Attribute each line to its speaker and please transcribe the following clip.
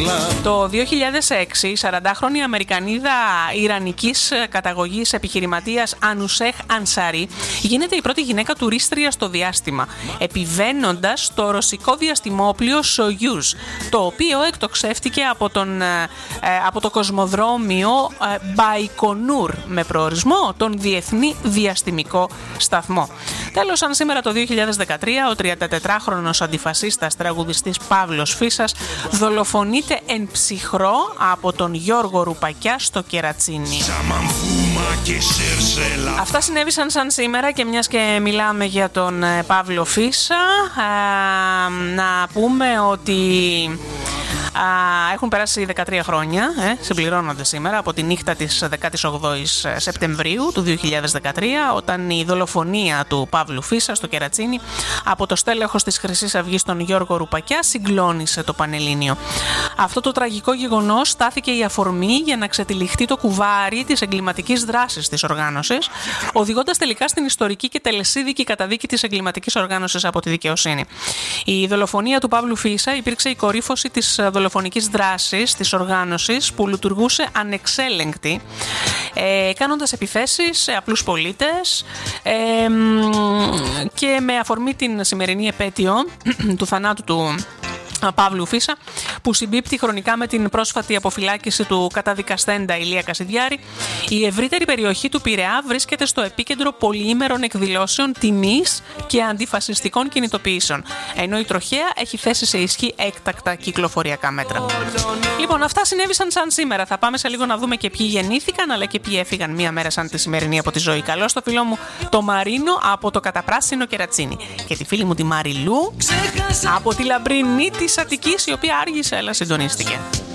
Speaker 1: Το 2006 η 40χρονη Αμερικανίδα Ιρανικής καταγωγής επιχειρηματίας Ανουσέχ Ανσάρι γίνεται η πρώτη γυναίκα τουρίστρια στο διάστημα, επιβαίνοντας το ρωσικό διαστημόπλιο Soyuz, το οποίο εκτοξεύτηκε από το κοσμοδρόμιο Μπαϊκονούρ με προορισμό τον Διεθνή Διαστημικό Σταθμό. Τέλος, αν σήμερα το 2013 ο 34χρονος αντιφασίστας τραγουδιστής Παύλος Φίσας δολοφονείται εν ψυχρό από τον Γιώργο Ρουπακιά στο Κερατσίνι. Αυτά συνέβησαν σαν σήμερα, και μιας και μιλάμε για τον Παύλο Φίσα, να πούμε ότι έχουν περάσει 13 χρόνια, συμπληρώνονται σήμερα, από τη νύχτα της 18ης Σεπτεμβρίου του 2013, όταν η δολοφονία του Παύλου Φίσα στο Κερατσίνι από το στέλεχος της Χρυσής Αυγής τον Γιώργο Ρουπακιά συγκλώνησε το Πανελλήνιο. Αυτό το τραγικό γεγονός στάθηκε η αφορμή για να ξετυλιχτεί το κουβάρι της εγκληματικής δράσης της οργάνωσης, οδηγώντας τελικά στην ιστορική και τελεσίδικη καταδίκη της εγκληματικής οργάνωσης από τη δικαιοσύνη. Η δολοφονία του Παύλου Φίσα υπήρξε η κορύφωση της δολοφονικής δράσης της οργάνωσης, που λειτουργούσε ανεξέλεγκτη, κάνοντας επιθέσεις σε απλούς πολίτες, και με αφορμή την σημερινή επέτειο του θανάτου του Παύλου Φίσα, που συμπίπτει χρονικά με την πρόσφατη αποφυλάκηση του καταδικαστέντα Ηλία Κασιδιάρη, η ευρύτερη περιοχή του Πειραιά βρίσκεται στο επίκεντρο πολυήμερων εκδηλώσεων τιμής και αντιφασιστικών κινητοποιήσεων, ενώ η τροχέα έχει θέσει σε ισχύ έκτακτα κυκλοφοριακά μέτρα. Λοιπόν, αυτά συνέβησαν σαν σήμερα. Θα πάμε σε λίγο να δούμε και ποιοι γεννήθηκαν, αλλά και ποιοι έφυγαν μία μέρα σαν τη σημερινή από τη ζωή. Καλώ στο φίλο μου το Μαρίνο από το καταπράσινο Κερατσίνι, και τη φίλη μου τη Μαριλού από τη λαμπρινή της Αττικής, η οποία άργησε αλλά συντονίστηκε.